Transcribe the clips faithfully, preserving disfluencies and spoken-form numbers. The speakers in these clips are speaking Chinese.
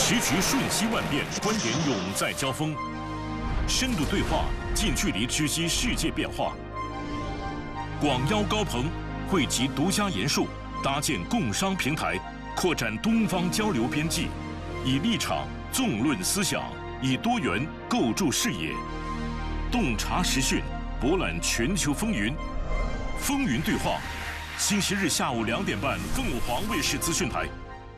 时局瞬息万变，观点永在交锋，深度对话，近距离知悉世界变化。广邀高朋，汇集独家研述，搭建共商平台，扩展东方交流边际，以立场纵论思想，以多元构筑视野，洞察时讯，博览全球风云。风云对话，星期日下午两点半，凤凰卫视资讯台。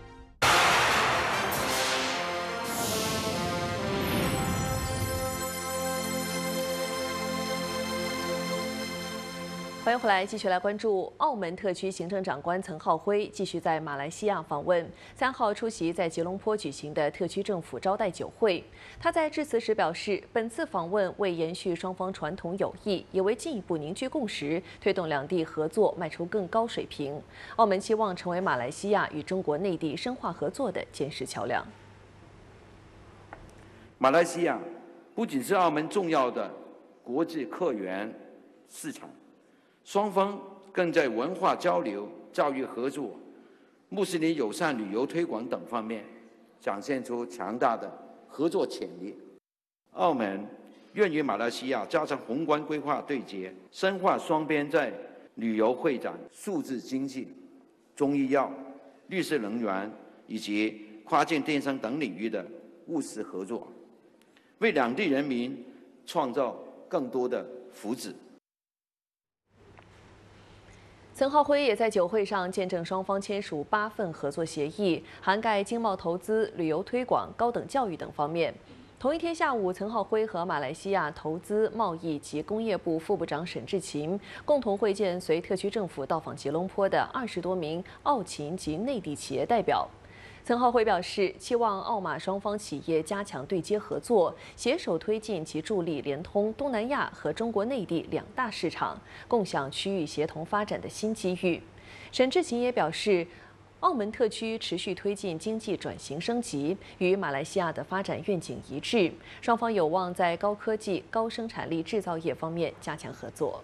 欢迎回来，继续来关注澳门特区行政长官岑浩辉继续在马来西亚访问，三号出席在吉隆坡举行的特区政府招待酒会。他在致辞时表示，本次访问为延续双方传统友谊，也为进一步凝聚共识，推动两地合作迈出更高水平。澳门期望成为马来西亚与中国内地深化合作的坚实桥梁。 马来西亚不仅是澳门重要的国际客源市场。双方更在文化交流、教育合作、穆斯林友善旅游推广等方面展现出强大的合作潜力。澳门愿与马来西亚加强宏观规划对接，深化双边在旅游会展、数字经济、中医药、绿色能源以及跨境电商等领域的务实合作，为两地人民创造更多的福祉。 岑浩辉也在酒会上见证双方签署八份合作协议，涵盖经贸投资、旅游推广、高等教育等方面。同一天下午，岑浩辉和马来西亚投资、贸易及工业部副部长沈志勤共同会见随特区政府到访吉隆坡的二十多名澳勤及内地企业代表。岑浩辉表示，期望澳马双方企业加强对接合作，携手推进其助力联通东南亚和中国内地两大市场，共享区域协同发展的新机遇。沈志勤也表示，澳门特区持续推进经济转型升级，与马来西亚的发展愿景一致，双方有望在高科技、高生产力制造业方面加强合作。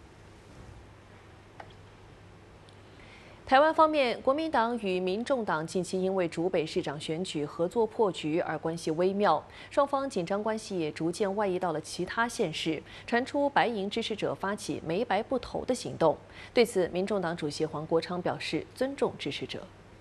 台湾方面，国民党与民众党近期因为竹北市长选举合作破局而关系微妙，双方紧张关系也逐渐外溢到了其他县市，传出白营支持者发起没白不投的行动。对此，民众党主席黄国昌表示尊重支持者。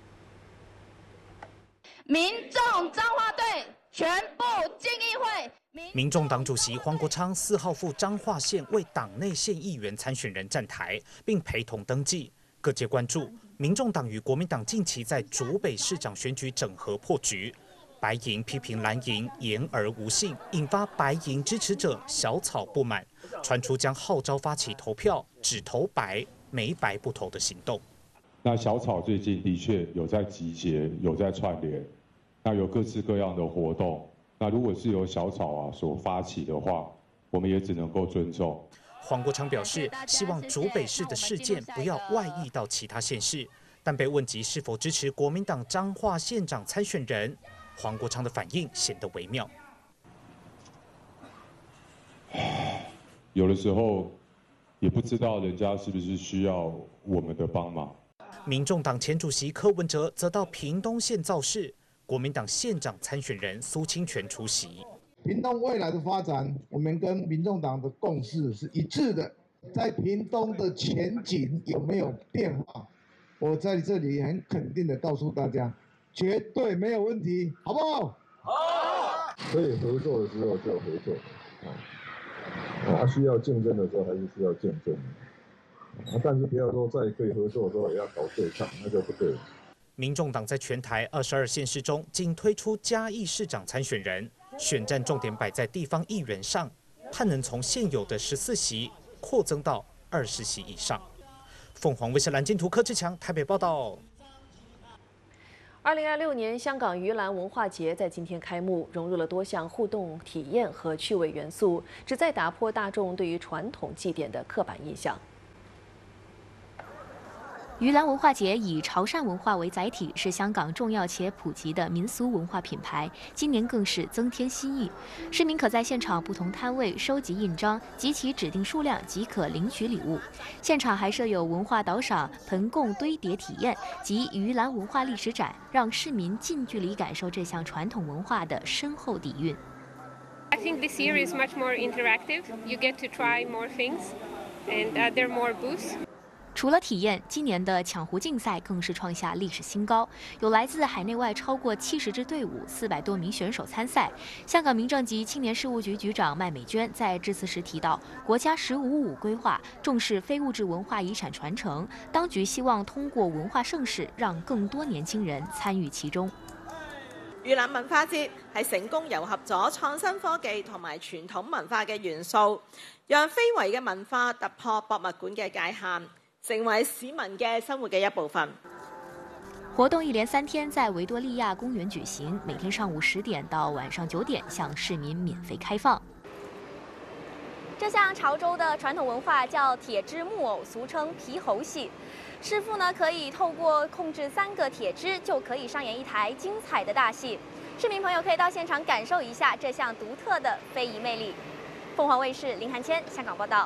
民众彰化队全部进议会。 民众党主席黄国昌四号赴彰化县为党内县议员参选人站台，并陪同登记。各界关注，民众党与国民党近期在竹北市长选举整合破局，白营批评蓝营言而无信，引发白营支持者小草不满，传出将号召发起投票只投白没白不投的行动。 那小草最近的确有在集结，有在串联，那有各式各样的活动。那如果是由小草啊所发起的话，我们也只能够尊重。 黄国昌表示，希望竹北市的事件不要外溢到其他县市，但被问及是否支持国民党彰化县长参选人，黄国昌的反应显得微妙。 有的时候也不知道人家是不是需要我们的帮忙。 民众党前主席柯文哲则到屏东县造势，国民党县长参选人苏清泉出席。 屏东未来的发展，我们跟民众党的共识是一致的。在屏东的前景有没有变化？我在这里很肯定的告诉大家，绝对没有问题，好不好？ 好。可以合作的时候就合作，啊，啊需要竞争的时候还是需要竞争，啊，但是不要说在可以合作的时候也要搞对抗，那就不对了。 民众党在全台二十二县市中，仅推出嘉义市长参选人。选战重点摆在地方议员上，盼能从现有的十四席扩增到二十席以上。凤凰卫视蓝金图柯志强台北报道。 二零二六年香港盂兰文化节在今天开幕，融入了多项互动体验和趣味元素，旨在打破大众对于传统祭典的刻板印象。 盂兰文化节以潮汕文化为载体，是香港重要且普及的民俗文化品牌。今年更是增添新意，市民可在现场不同摊位收集印章，集齐指定数量即可领取礼物。现场还设有文化导赏、盆供堆叠体验及盂兰文化历史展，让市民近距离感受这项传统文化的深厚底蕴。 I think this year is much more interactive. You get to try more things, and uh, there are more booths. 除了体验，今年的抢壶竞赛更是创下历史新高，有来自海内外超过七十支队伍、四百多名选手参赛。香港民政及青年事务局局长麦美娟在致辞时提到，国家“十五五”规划重視非物質文化遺產傳承，當局希望通過文化盛事，讓更多年輕人參與其中。 盂蘭文化節係成功糅合咗創新科技同埋傳統文化嘅元素，讓非遺嘅文化突破博物館嘅界限，成為市民嘅生活嘅一部分。 活動一連三天在維多利亞公園舉行，每天上午十點到晚上九點向市民免費開放。 這項潮州的傳統文化叫鐵枝木偶，俗稱皮猴戲。師傅呢可以透過控制三個鐵枝，就可以上演一台精彩的大戲。市民朋友可以到現場感受一下這項獨特的非遺魅力。鳳凰衛視林涵謙香港報道。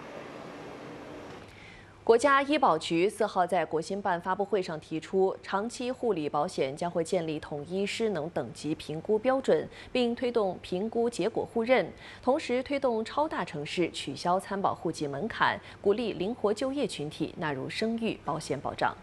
國家醫保局四號在國新辦發布會上提出，長期護理保險將會建立統一失能等級評估標準，並推動評估結果互認，同時推動超大城市取消參保戶籍門檻，鼓勵靈活就業群體納入生育保險保障。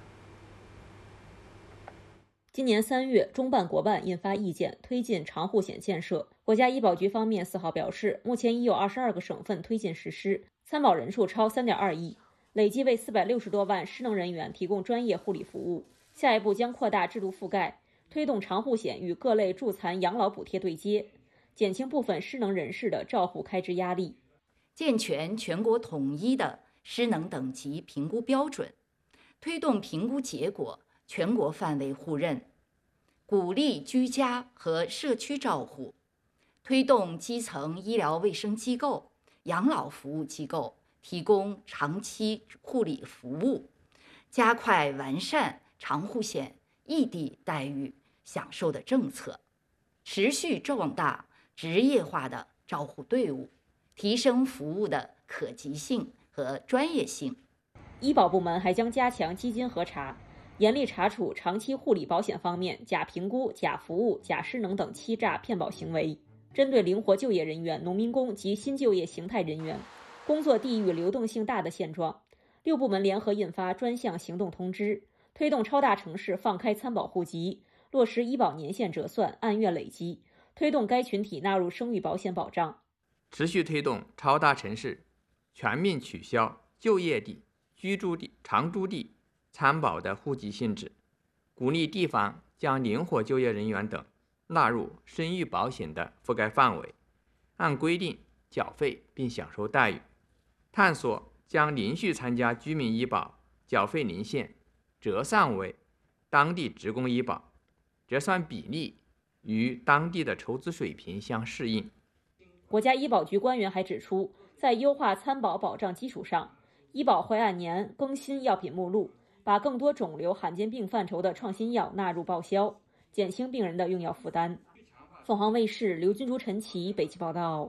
今年三月，中辦國辦印發意見，推進長護險建設。國家醫保局方面四號表示，目前已有二十二個省份推進實施，參保人數超三點二億。累計為四百六十多萬失能人員提供專業護理服務。下一步將擴大制度覆蓋，推動長護險與各類助殘養老補貼對接，減輕部分失能人士的照護開支壓力。 健全全國統一的失能等級評估標準，推動評估結果全國範圍互認，鼓勵居家和社區照護，推動基層醫療衛生機構、養老服務機構提供長期護理服務，加快完善長護險異地待遇享受的政策，持續壯大職業化的照護隊伍，提升服務的可及性和專業性。 醫保部門還將加強基金核查，嚴厲查處長期護理保險方面假評估、假服務、假失能等欺詐騙保行為。針對靈活就業人員、農民工及新就業形態人員工作地域流動性大的現狀，六部門聯合印發專項行動通知，推動超大城市放開參保戶籍，落實醫保年限折算、按月累積，推動該群體納入生育保險保障。 持續推動超大城市全面取消就業地、居住地、常住地參保的戶籍性質，鼓勵地方將靈活就業人員等納入生育保險的覆蓋範圍，按規定繳費並享受待遇。探索將連續參加居民醫保繳費年限折算為當地職工醫保，折算比例與當地的籌資水平相適應。 國家醫保局官員還指出，在優化參保保障基礎上，醫保會按年更新藥品目錄，把更多腫瘤罕見病範疇的創新藥納入報銷，減輕病人的用藥負擔。鳳凰衛視劉君竹、陳琦北京報道。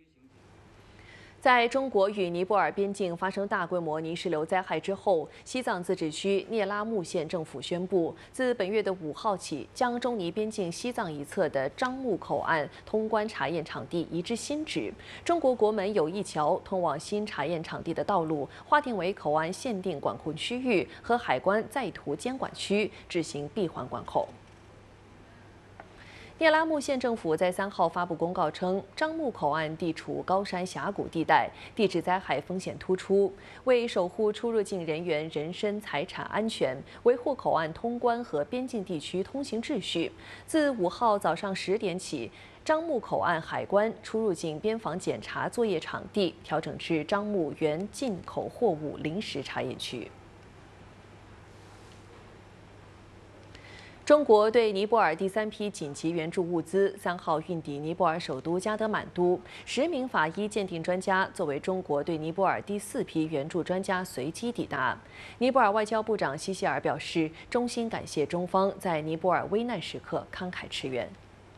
在中國與尼泊爾邊境發生大規模泥石流災害之後，西藏自治區聂拉木縣政府宣布，自本月的五號起，將中尼邊境西藏一側的樟木口岸通關查驗場地移至新址。中國國門有一橋通往新查驗場地的道路劃定為口岸限定管控區域和海關在途監管區，執行閉環管控。聂拉木縣政府在三號發布公告稱，樟木口岸地處高山峽谷地帶，地質災害風險突出，為守護出入境人員人身財產安全，維護口岸通關和邊境地區通行秩序，自五號早上十點起，樟木口岸海關出入境邊防檢查作業場地調整至樟木原進口貨物臨時查驗區。 中国对尼泊尔第三批紧急援助物资三号运抵尼泊尔首都加德满都，十名法医鉴定专家作为中国对尼泊尔第四批援助专家随机抵达。尼泊尔外交部长希希尔表示，衷心感谢中方在尼泊尔危难时刻慷慨驰援。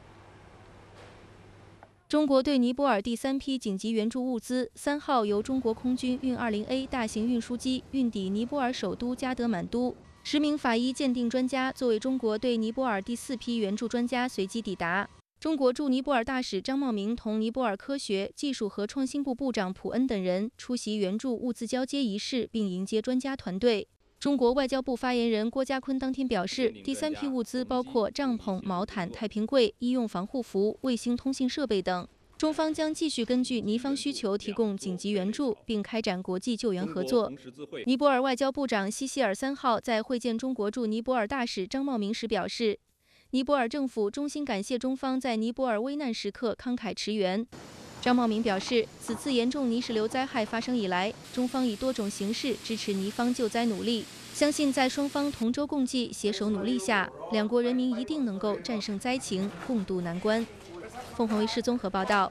中国对尼泊尔第三批紧急援助物资三号由中国空军运 二零 A 大型运输机运抵尼泊尔首都加德满都。十名法医鉴定专家作为中国对尼泊尔第四批援助专家随机抵达。中国驻尼泊尔大使张茂明同尼泊尔科学技术和创新部部长普恩等人出席援助物资交接仪式，并迎接专家团队。 中国外交部发言人郭家坤当天表示，第三批物资包括帐篷、毛毯、太平柜、医用防护服、卫星通信设备等。中方将继续根据尼方需求提供紧急援助，并开展国际救援合作。尼泊尔外交部长希希尔三号在会见中国驻尼泊尔大使张茂明时表示，尼泊尔政府衷心感谢中方在尼泊尔危难时刻慷慨驰援。 张茂明表示，此次严重泥石流灾害发生以来，中方以多种形式支持尼方救灾努力，相信在双方同舟共济、携手努力下，两国人民一定能够战胜灾情，共度难关。凤凰卫视综合报道。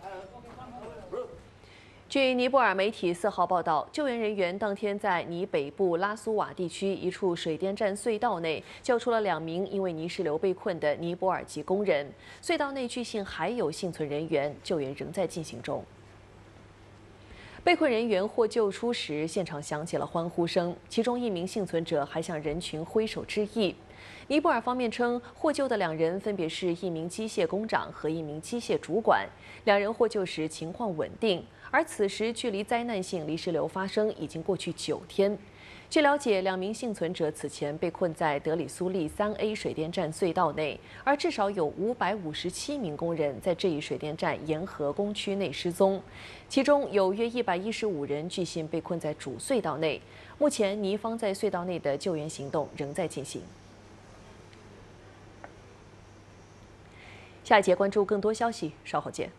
据尼泊尔媒体四号报道，救援人员当天在尼北部拉苏瓦地区一处水电站隧道内救出了两名因为泥石流被困的尼泊尔籍工人。隧道内据信还有幸存人员，救援仍在进行中。被困人员获救出时，现场响起了欢呼声，其中一名幸存者还向人群挥手致意。 尼泊尔方面称，获救的两人分别是一名机械工长和一名机械主管，两人获救时情况稳定。而此时距离灾难性泥石流发生已经过去九天。据了解，两名幸存者此前被困在德里苏利三 A 水电站隧道内，而至少有五百五十七名工人在这一水电站沿河工区内失踪，其中有约一百一十五人据信被困在主隧道内。目前，尼方在隧道内的救援行动仍在进行。 下一节关注更多消息，稍后见。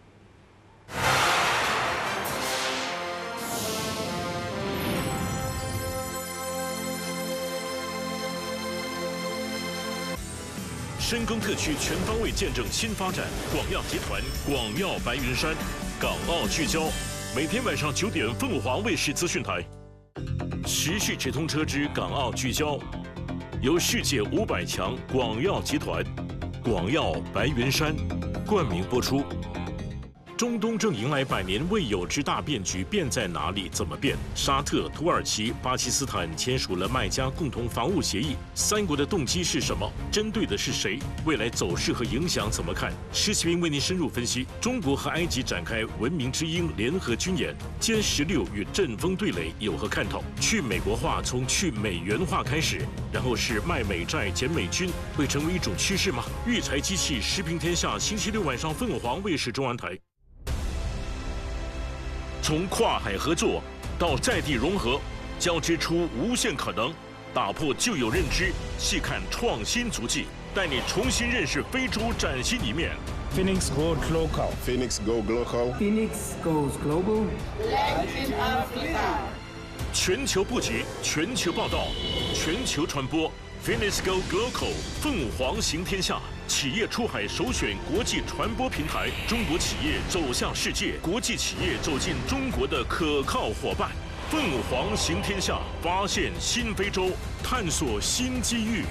深耕特区全方位见证新发展，广药集团、广药白云山、港澳聚焦，每天晚上九点，凤凰卫视资讯台。时事直通车之港澳聚焦，由世界五百强广药集团。 广药白云山冠名播出。中东正迎来百年未有之大变局，变在哪里？怎么变？沙特、土耳其、巴基斯坦签署了麦加共同防务协议，三国的动机是什么？针对的是谁？未来走势和影响怎么看？施启明为您深入分析。中国和埃及展开文明之鹰联合军演，歼十六与阵风对垒有何看头？去美国化从去美元化开始，然后是卖美债减美军，会成为一种趋势吗？育才机器时评天下，星期六晚上凤凰卫视中文台。 从跨海合作到在地融合，交织出无限可能，打破旧有认知，细看创新足迹，带你重新认识非洲崭新一面。 Phoenix goes local. Phoenix go global. Phoenix goes global. Latin Africa. 全球布局，全球报道，全球传播。Phoenix go global， 凤凰行天下。 企业出海首选国际传播平台，中国企业走向世界，国际企业走进中国的可靠伙伴。凤凰行天下，发现新非洲，探索新机遇。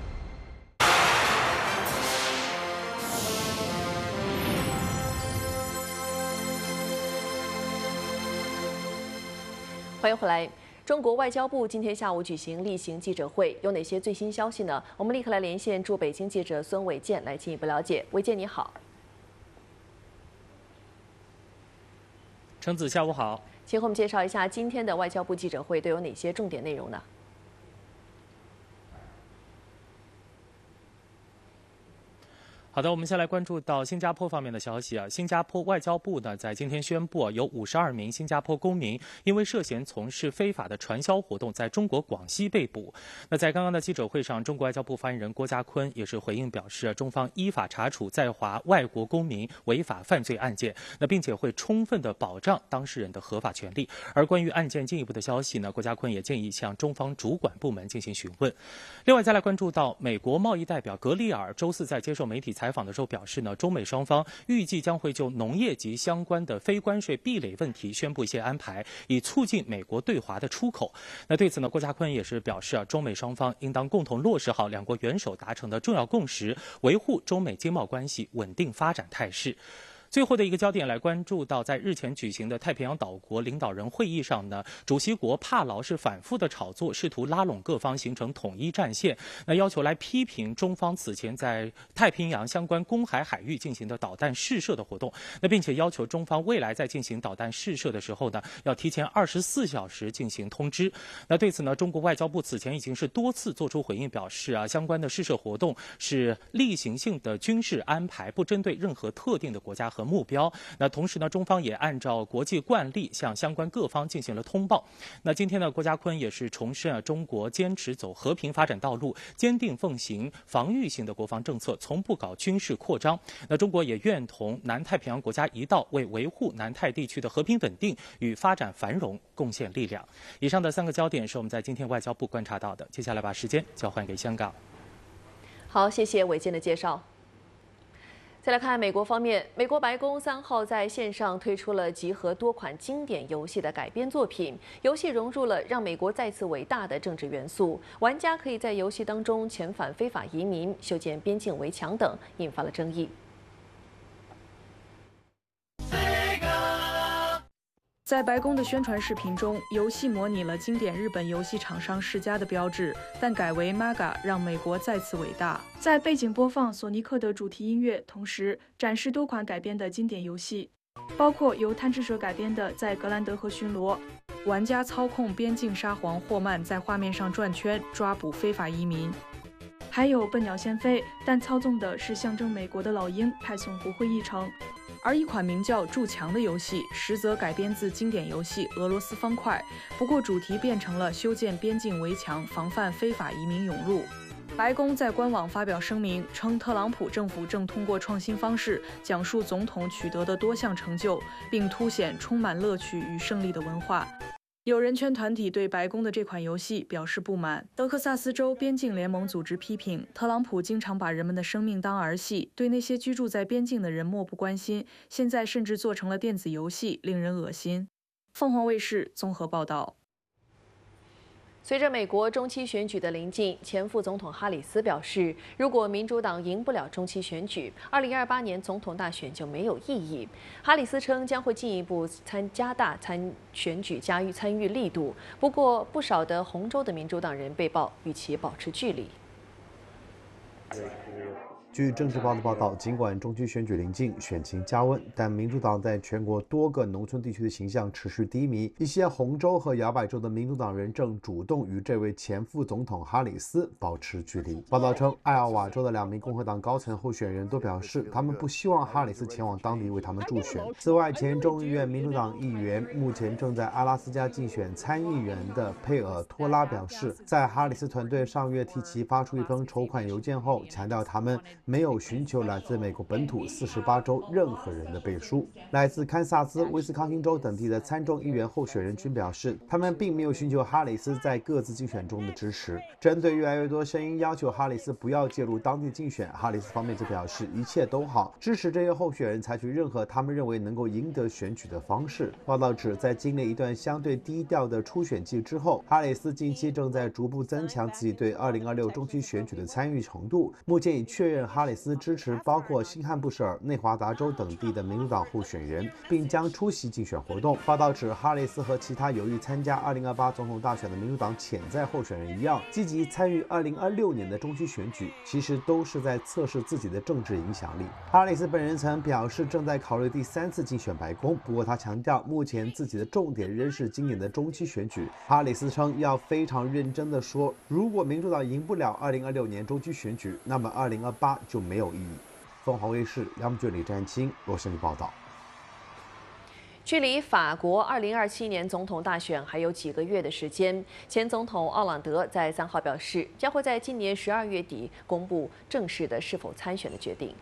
欢迎回来。 中国外交部今天下午举行例行记者会，有哪些最新消息呢？我们立刻来连线驻北京记者孙伟健来进一步了解。伟健，你好。 程子，下午好。 请和我们介绍一下今天的外交部记者会都有哪些重点内容呢？ 好的，我们先来关注到新加坡方面的消息啊。新加坡外交部呢，在今天宣布，有五十二名新加坡公民因为涉嫌从事非法的传销活动，在中国广西被捕。那在刚刚的记者会上，中国外交部发言人郭家坤也是回应表示，中方依法查处在华外国公民违法犯罪案件，那并且会充分的保障当事人的合法权利。而关于案件进一步的消息呢，郭家坤也建议向中方主管部门进行询问。另外，再来关注到美国贸易代表格里尔周四在接受媒体采访的时候表示呢，中美双方预计将会就农业及相关的非关税壁垒问题宣布一些安排，以促进美国对华的出口。那对此呢，郭家坤也是表示啊，中美双方应当共同落实好两国元首达成的重要共识，维护中美经贸关系稳定发展态势。最后的一个焦点来关注到，在日前举行的太平洋岛国领导人会议上呢，主席国帕劳是反复的炒作，试图拉拢各方形成统一战线，那要求来批评中方此前在太平洋相关公海海域进行的导弹试射的活动，那并且要求中方未来在进行导弹试射的时候呢，要提前二十四小时进行通知。那对此呢，中国外交部此前已经是多次做出回应，表示啊，相关的试射活动是例行性的军事安排，不针对任何特定的国家和目标。那同时呢，中方也按照国际惯例向相关各方进行了通报。那今天呢，郭家坤也是重申啊，中国坚持走和平发展道路，坚定奉行防御性的国防政策，从不搞军事扩张。那中国也愿同南太平洋国家一道，为维护南太地区的和平稳定与发展繁荣贡献力量。以上的三个焦点是我们在今天外交部观察到的。接下来把时间交还给香港。 好，谢谢伟健的介绍。再来看美国方面，美国白宫三号在线上推出了集合多款经典游戏的改编作品，游戏融入了让美国再次伟大的政治元素，玩家可以在游戏当中遣返非法移民、修建边境围墙等，引发了争议。 在白宫的宣传视频中，游戏模拟了经典日本游戏厂商世嘉的标志，但改为 M A G A， 让美国再次伟大。在背景播放索尼克的主题音乐，同时展示多款改编的经典游戏，包括由贪吃蛇改编的《在格兰德河巡逻》，玩家操控边境沙皇霍曼在画面上转圈抓捕非法移民；还有笨鸟先飞，但操纵的是象征美国的老鹰派送骨灰一程。而一款名叫《筑墙》的游戏，实则改编自经典游戏《俄罗斯方块》，不过主题变成了修建边境围墙，防范非法移民涌入。白宫在官网发表声明称，特朗普政府正通过创新方式讲述总统取得的多项成就，并凸显充满乐趣与胜利的文化。有人权团体对白宫的这款游戏表示不满。德克萨斯州边境联盟组织批评特朗普经常把人们的生命当儿戏，对那些居住在边境的人漠不关心，现在甚至做成了电子游戏，令人恶心。凤凰卫视综合报道。 随着美国中期选举的临近，前副总统哈里斯表示，如果民主党赢不了中期选举，二零二八年总统大选就没有意义。哈里斯称将会进一步参加大参选举加与参与力度。不过，不少的红州的民主党人被曝与其保持距离。 据政治报的报道，尽管中期选举临近，选情加温，但民主党在全国多个农村地区的形象持续低迷。一些红州和摇摆州的民主党人正主动与这位前副总统哈里斯保持距离。报道称，艾奥瓦州的两名共和党高层候选人都表示，他们不希望哈里斯前往当地为他们助选。此外，前众议院民主党议员、目前正在阿拉斯加竞选参议员的佩尔托拉表示，在哈里斯团队上月替其发出一封筹款邮件后，强调他们没有寻求来自美国本土四十八州任何人的背书。来自堪萨斯、威斯康星州等地的参众议员候选人均表示，他们并没有寻求哈里斯在各自竞选中的支持。针对越来越多声音要求哈里斯不要介入当地竞选，哈里斯方面则表示一切都好，支持这些候选人采取任何他们认为能够赢得选举的方式。报道指，在经历一段相对低调的初选季之后，哈里斯近期正在逐步增强自己对二零二六中期选举的参与程度。目前已确认哈里斯支持包括新罕布什尔、内华达州等地的民主党候选人，并将出席竞选活动。报道指，哈里斯和其他有意参加二零二八总统大选的民主党潜在候选人一样，积极参与二零二六年的中期选举，其实都是在测试自己的政治影响力。哈里斯本人曾表示正在考虑第三次竞选白宫，不过他强调目前自己的重点仍是今年的中期选举。哈里斯称要非常认真地说，如果民主党赢不了二零二六年中期选举，那么二零二八就没有意义。凤凤凰卫视梁俊、李占清、罗胜利报道。 距离法国二零二七年总统大选还有几个月的时间，前总统奥朗德在三号表示，将会在今年十二月底公布正式的是否参选的决定。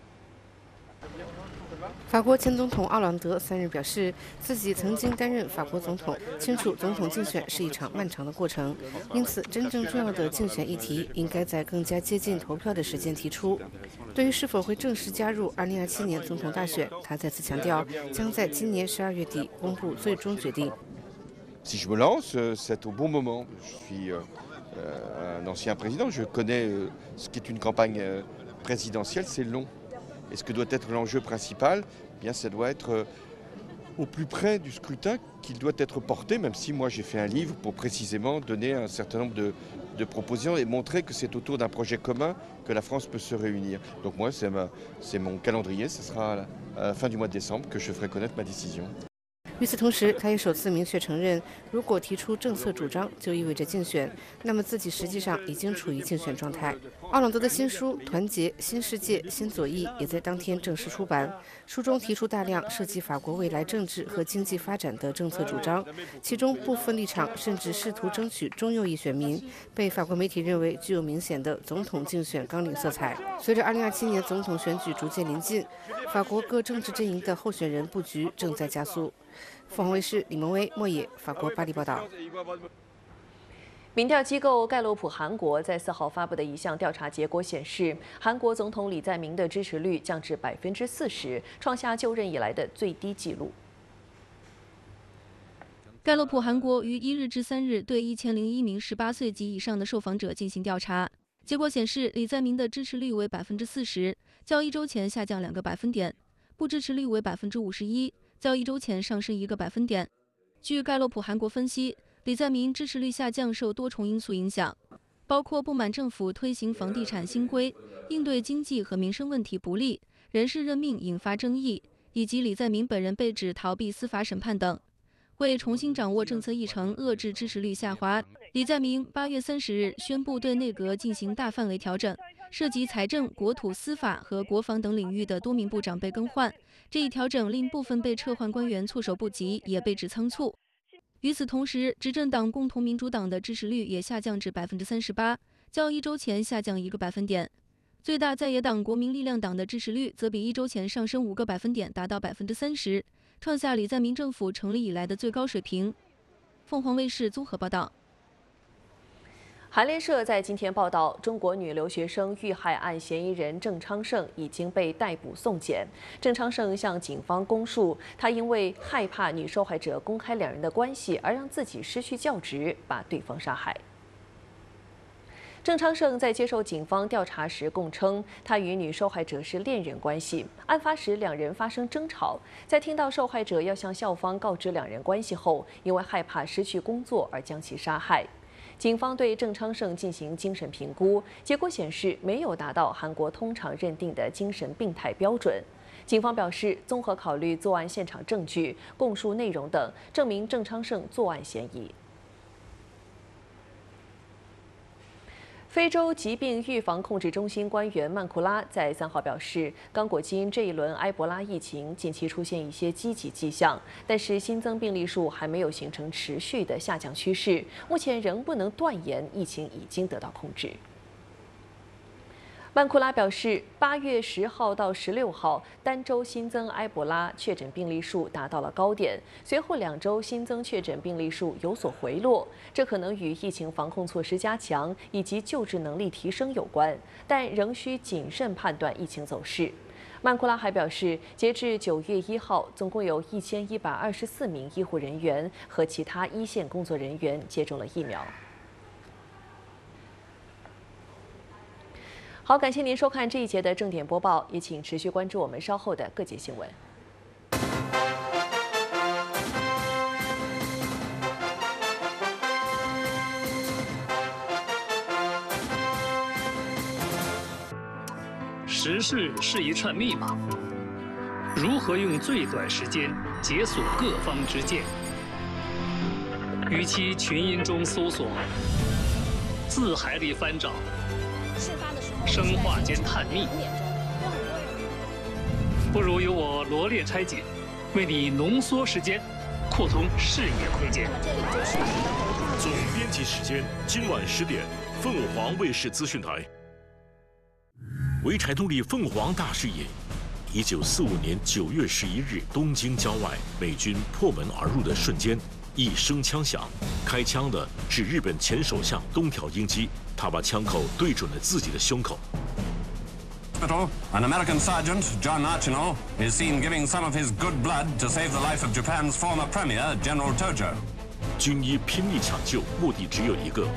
法国前总统奥朗德三日表示，自己曾经担任法国总统，清楚总统竞选是一场漫长的过程，因此真正重要的竞选议题应该在更加接近投票的时间提出。对于是否会正式加入二零二七年总统大选，他再次强调，将在今年十二月底公布最终决定。 Si je me lance, c'est au bon moment. Je suis euh, un ancien président, je connais euh, ce qu'est une campagne présidentielle, c'est long. Et ce que doit être l'enjeu principal, eh bien, ça doit être euh, au plus près du scrutin qu'il doit être porté, même si moi j'ai fait un livre pour précisément donner un certain nombre de, de propositions et montrer que c'est autour d'un projet commun que la France peut se réunir. Donc moi, c'est, ma, c'est mon calendrier, ce sera à la, à la fin du mois de décembre que je ferai connaître ma décision. 与此同时，他也首次明确承认，如果提出政策主张就意味着竞选，那么自己实际上已经处于竞选状态。奥朗德的新书《团结新世界新左翼》也在当天正式出版，书中提出大量涉及法国未来政治和经济发展的政策主张，其中部分立场甚至试图争取中右翼选民，被法国媒体认为具有明显的总统竞选纲领色彩。随着二零二七年总统选举逐渐临近，法国各政治阵营的候选人布局正在加速。 凤凰卫视李蒙威、莫野，法国巴黎报道。 民调机构盖洛普韩国在四号发布的一项调查结果显示，韩国总统李在明的支持率降至百分之四十，创下就任以来的最低纪录。 盖洛普韩国于一日至三日对一千零一名十八岁及以上的受访者进行调查，结果显示，李在明的支持率为百分之四十，较一周前下降两个百分点；不支持率为百分之五十一。 较一周前上升一个百分点。据盖洛普韩国分析，李在明支持率下降受多重因素影响，包括不满政府推行房地产新规、应对经济和民生问题不力、人事任命引发争议，以及李在明本人被指逃避司法审判等。为重新掌握政策议程，遏制支持率下滑，李在明八月三十日宣布对内阁进行大范围调整，涉及财政、国土、司法和国防等领域的多名部长被更换。 这一调整令部分被撤换官员措手不及，也被指仓促。与此同时，执政党共同民主党的支持率也下降至百分之三十八，较一周前下降一个百分点。最大在野党国民力量党的支持率则比一周前上升五个百分点，达到百分之三十，创下李在明政府成立以来的最高水平。凤凰卫视综合报道。 韩联社在今天报道，中国女留学生遇害案嫌疑人郑昌盛已经被逮捕送检。郑昌盛向警方供述，他因为害怕女受害者公开两人的关系，而让自己失去教职，把对方杀害。郑昌盛在接受警方调查时供称，他与女受害者是恋人关系。案发时，两人发生争吵，在听到受害者要向校方告知两人关系后，因为害怕失去工作而将其杀害。 警方对郑昌盛进行精神评估，结果显示没有达到韩国通常认定的精神病态标准。警方表示，综合考虑作案现场证据、供述内容等，证明郑昌盛作案嫌疑。 非洲疾病预防控制中心官员曼库拉在三号表示，刚果金这一轮埃博拉疫情近期出现一些积极迹象，但是新增病例数还没有形成持续的下降趋势，目前仍不能断言疫情已经得到控制。 曼库拉表示，八月十号到十六号，单周新增埃博拉确诊病例数达到了高点，随后两周新增确诊病例数有所回落，这可能与疫情防控措施加强以及救治能力提升有关，但仍需谨慎判断疫情走势。曼库拉还表示，截至九月一号，总共有一千一百二十四名医护人员和其他一线工作人员接种了疫苗。 好，感谢您收看这一节的正点播报，也请持续关注我们稍后的各节新闻。 时事是一串密码，如何用最短时间解锁各方之见？与其群音中搜索，字海里翻找。 生化间探秘， 不如由我罗列拆解，为你浓缩时间，扩充视野空间。 这里就是总编辑时间，今晚十点，凤凰卫视资讯台。潍柴动力凤凰大视野。一九四五年九月十一日，东京郊外，美军破门而入的瞬间，一声枪响，开枪的是日本前首相东条英机，他把枪口对准了自己的胸口。 An American sergeant, John Archino, is seen giving some of his good blood to save the life of Japan's former premier, General Tojo. 军医拼命抢救，目的只有一个：